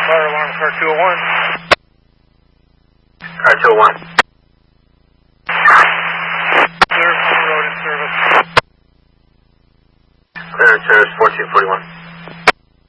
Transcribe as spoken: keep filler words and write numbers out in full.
Fire alarm, car two oh one. Car two oh one. Clear on the road in service. Clear in service, fourteen forty-one.